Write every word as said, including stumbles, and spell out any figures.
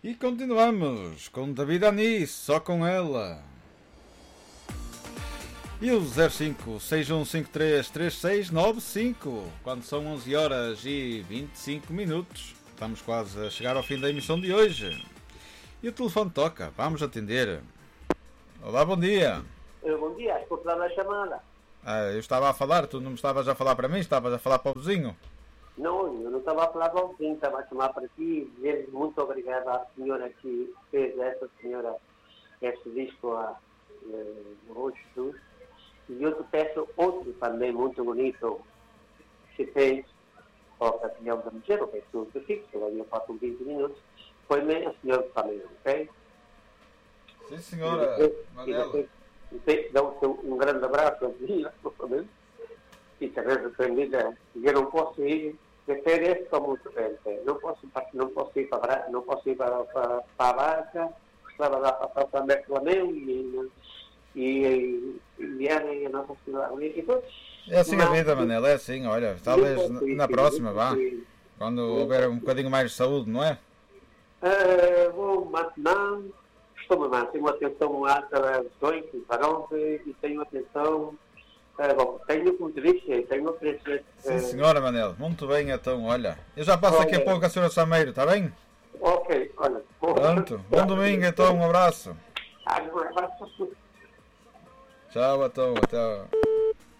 E continuamos com David Anis, só com ela. E o zero cinco seis um cinco três três seis nove cinco, quando são onze horas e vinte e cinco minutos. Estamos quase a chegar ao fim da emissão de hoje. E o telefone toca, vamos atender. Olá, bom dia. Bom dia, escutar a chamada. Ah, eu estava a falar, tu não me estavas a falar para mim, estavas a falar para o vizinho. Não, eu não estava a falar para o vizinho, estava a chamar para ti e dizer muito obrigado à senhora que fez essa senhora, esse disco a uh, Jesus. E eu te peço outro também muito bonito que fez para o Capilhão da Mulher, o que é tudo que fico, que eu faço vinte minutos, foi-me a senhora também, ok? Sim, senhora, Manela. Dá-te um grande abraço a ti, e também arrependida, eu não posso ir de férias como muito bem, não posso, não posso ir para, não posso ir para, para, para a barca, gostava de passar também pela meu e e enviarem a nossa cidade. Então, é assim a vida, Manela, é assim, olha, talvez na próxima, vá, quando houver um bocadinho mais de saúde, não é? Uh, vou manter, estou-me a manter uma atenção alta às oito, para onze, e tenho atenção. Uh, bom, tenho como te disse, tenho uma presença. Sim, senhora Manela, muito bem, então, olha. Eu já passo daqui a pouco a senhora Sameiro, está bem? Ok, olha. Pronto, bom domingo, então, um abraço. Um abraço. Tchau, então, até.